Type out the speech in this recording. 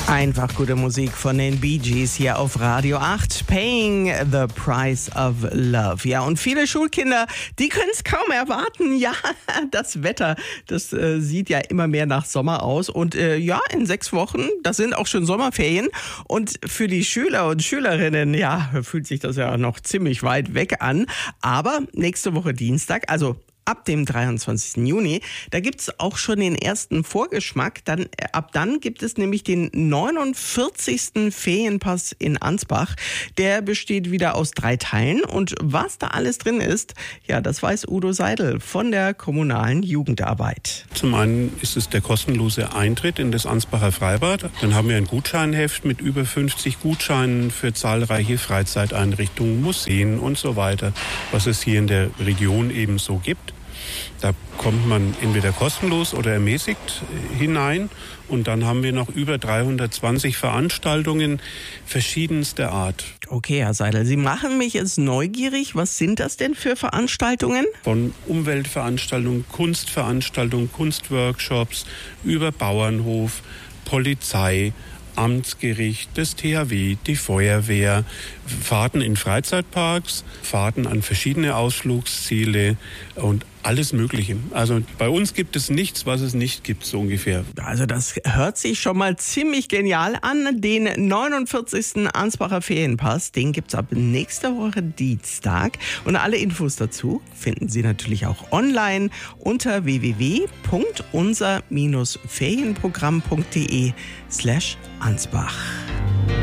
Einfach gute Musik von den Bee Gees hier auf Radio 8. Paying the Price of Love. Ja, und viele Schulkinder, die können es kaum erwarten. Ja, das Wetter, das sieht ja immer mehr nach Sommer aus. Und ja, in 6 Wochen, das sind auch schon Sommerferien. Und für die Schüler und Schülerinnen, ja, fühlt sich das ja noch ziemlich weit weg an. Aber nächste Woche Dienstag, also ab dem 23. Juni, da gibt es auch schon den ersten Vorgeschmack. Ab dann gibt es nämlich den 49. Ferienpass in Ansbach. Der besteht wieder aus 3 Teilen. Und was da alles drin ist, ja, das weiß Udo Seidel von der kommunalen Jugendarbeit. Zum einen ist es der kostenlose Eintritt in das Ansbacher Freibad. Dann haben wir ein Gutscheinheft mit über 50 Gutscheinen für zahlreiche Freizeiteinrichtungen, Museen und so weiter, was es hier in der Region eben so gibt. Da kommt man entweder kostenlos oder ermäßigt hinein. Und dann haben wir noch über 320 Veranstaltungen verschiedenster Art. Okay, Herr Seidel, Sie machen mich jetzt neugierig. Was sind das denn für Veranstaltungen? Von Umweltveranstaltungen, Kunstveranstaltungen, Kunstworkshops, über Bauernhof, Polizei, Amtsgericht, das THW, die Feuerwehr, Fahrten in Freizeitparks, Fahrten an verschiedene Ausflugsziele und alles Mögliche. Also bei uns gibt es nichts, was es nicht gibt, so ungefähr. Also das hört sich schon mal ziemlich genial an. Den 49. Ansbacher Ferienpass, den gibt es ab nächster Woche Dienstag. Und alle Infos dazu finden Sie natürlich auch online unter www.unser-ferienprogramm.de/Ansbach.